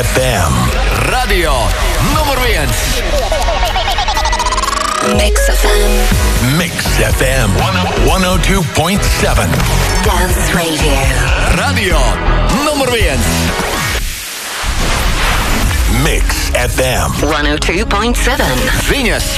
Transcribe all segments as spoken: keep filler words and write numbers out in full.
эф эм. Radio nummer viens. Mix эф эм. Mix эф эм сто два целых семь. Dance Radio. Radio nummer viens. Mix эф эм сто два целых семь. Ziņas.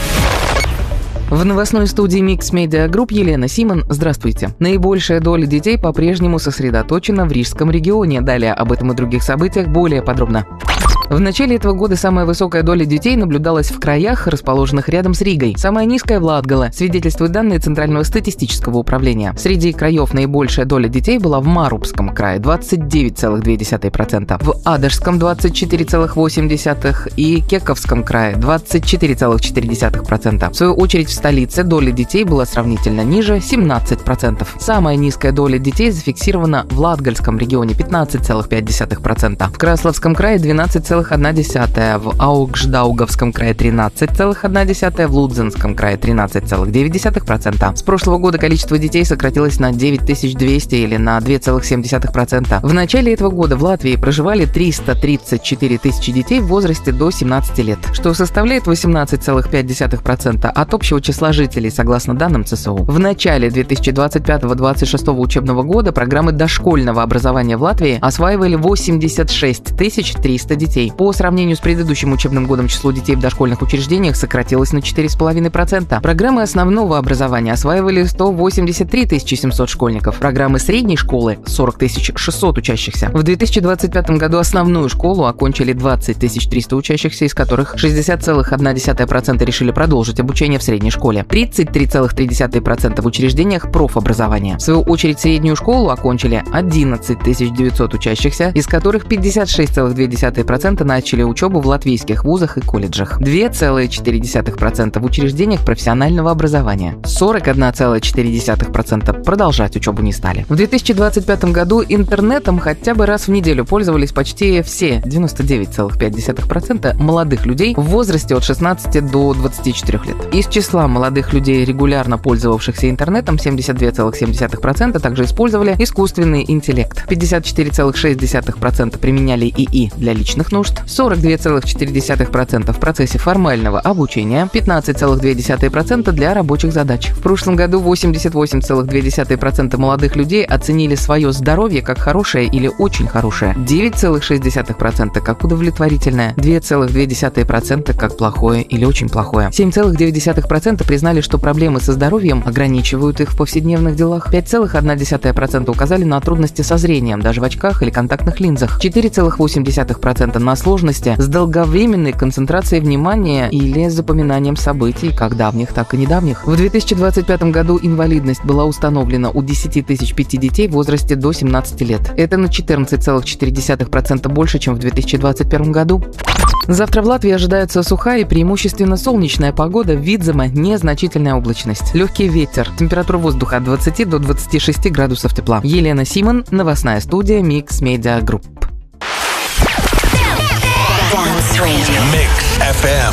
В новостной студии Mix Media Group Елена Симон. Здравствуйте. Наибольшая доля детей по-прежнему сосредоточена в Рижском регионе. Далее об этом и других событиях более подробно. В начале этого года самая высокая доля детей наблюдалась в краях, расположенных рядом с Ригой. Самая низкая – в Латгале, свидетельствуют данные Центрального статистического управления. Среди краев наибольшая доля детей была в Марубском крае – двадцать девять целых две десятых процента, в Адашском – двадцать четыре целых восемь десятых процента и Кековском крае – двадцать четыре целых четыре десятых процента. В свою очередь в столице доля детей была сравнительно ниже – семнадцать процентов. Самая низкая доля детей зафиксирована в Латгальском регионе – пятнадцать целых пять десятых процента, в Красловском крае – двенадцать целых одна десятая процента, в Аугждаугавском крае тринадцать целых одна десятая процента, в Лудзенском крае тринадцать целых девять десятых процента. С прошлого года количество детей сократилось на девять тысяч двести или на два целых семь десятых процента. В начале этого года в Латвии проживали триста тридцать четыре тысячи детей в возрасте до семнадцати лет, что составляет восемнадцать целых пять десятых процента от общего числа жителей, согласно данным ЦСУ. В начале две тысячи двадцать пятого — двадцать шестого учебного года программы дошкольного образования в Латвии осваивали восемьдесят шесть тысяч триста детей. По сравнению с предыдущим учебным годом число детей в дошкольных учреждениях сократилось на четыре целых пять десятых процента. Программы основного образования осваивали сто восемьдесят три тысячи семьсот школьников. Программы средней школы – сорок тысяч шестьсот учащихся. В две тысячи двадцать пятом году основную школу окончили двадцать тысяч триста учащихся, из которых шестьдесят целых одна десятая процента решили продолжить обучение в средней школе. тридцать три целых три десятых процента в учреждениях профобразования. В свою очередь среднюю школу окончили одиннадцать тысяч девятьсот учащихся, из которых пятьдесят шесть целых два десятых процента начали учебу в латвийских вузах и колледжах, два целых четыре десятых процента в учреждениях профессионального образования, сорок один целых четыре десятых процента продолжать учебу не стали. В две тысячи двадцать пятом году интернетом хотя бы раз в неделю пользовались почти все, девяносто девять целых пять десятых процента молодых людей в возрасте от шестнадцати до двадцати четырёх лет. Из числа молодых людей, регулярно пользовавшихся интернетом, семьдесят два целых семь десятых процента также использовали искусственный интеллект, пятьдесят четыре целых шесть десятых процента применяли ИИ для личных нужд, сорок два целых четыре десятых процента в процессе формального обучения, пятнадцать целых два десятых процента для рабочих задач. В прошлом году восемьдесят восемь целых два десятых процента молодых людей оценили свое здоровье как хорошее или очень хорошее, девять целых шесть десятых процента как удовлетворительное, два целых два десятых процента как плохое или очень плохое, семь целых девять десятых процента признали, что проблемы со здоровьем ограничивают их в повседневных делах, пять целых одна десятая процента указали на трудности со зрением, даже в очках или контактных линзах, четыре целых восемь десятых процента на сложности с долговременной концентрацией внимания или с запоминанием событий, как давних, так и недавних. В две тысячи двадцать пятом году инвалидность была установлена у десяти тысяч пяти детей в возрасте до семнадцати лет. Это на четырнадцать целых четыре десятых процента больше, чем в две тысячи двадцать первом году. Завтра в Латвии ожидается сухая и преимущественно солнечная погода, в Видземе незначительная облачность. Легкий ветер, температура воздуха от двадцати до двадцати шести градусов тепла. Елена Симон, новостная студия Mix Media Group. Dance Radio. Mix эф эм.